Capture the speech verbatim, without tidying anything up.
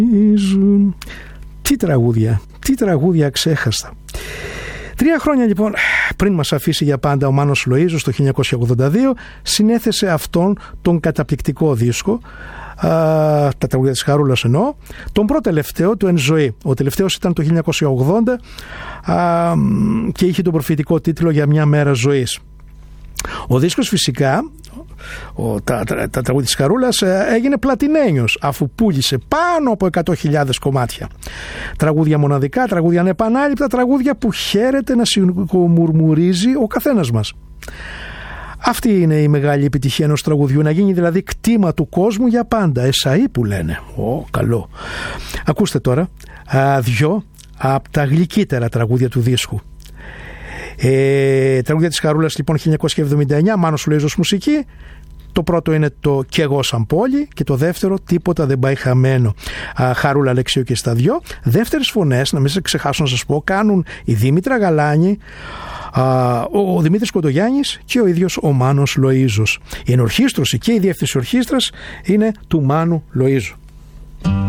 Τι τραγούδια, τι τραγούδια ξέχαστα. Τρία χρόνια λοιπόν πριν μας αφήσει για πάντα, ο Μάνος Λοΐζος το χίλια εννιακόσια ογδόντα δύο συνέθεσε αυτόν τον καταπληκτικό δίσκο, α, τα τραγούδια της Χαρούλας εννοώ, τον πρώτο τελευταίο του εν ζωή. Ο τελευταίος ήταν το χίλια εννιακόσια ογδόντα α, και είχε τον προφητικό τίτλο «Για μια μέρα ζωής». Ο δίσκος φυσικά, ο, τα, τα, τα τραγούδια της Χαρούλας, έγινε πλατινένιος αφού πούλησε πάνω από εκατό χιλιάδες κομμάτια. Τραγούδια μοναδικά, τραγούδια ανεπανάληπτα, τραγούδια που χαίρεται να συγκομουρμουρίζει ο καθένας μας. Αυτή είναι η μεγάλη επιτυχία ενός τραγουδιού, να γίνει δηλαδή κτήμα του κόσμου για πάντα. Εσαΐ που λένε. Ω, καλό. Ακούστε τώρα α, δυο από τα γλυκύτερα τραγούδια του δίσκου. Ε, τραγούδια της Χαρούλας λοιπόν χίλια εννιακόσια εβδομήντα εννιά, Μάνος Λοΐζος μουσική. Το πρώτο είναι το «Κι εγώ σαν πόλη» και το δεύτερο «Τίποτα δεν πάει χαμένο». Α, Χαρούλα, Αλεξίου και στα δυο. Δεύτερες φωνές, να μην σε ξεχάσω να σας πω, κάνουν η Δήμητρα Γαλάνη, α, ο, ο Δημήτρης Κοντογιάννης και ο ίδιος ο Μάνος Λοΐζος. Η ενορχήστρωση και η διεύθυνση ορχήστρας είναι του Μάνου Λοΐζου.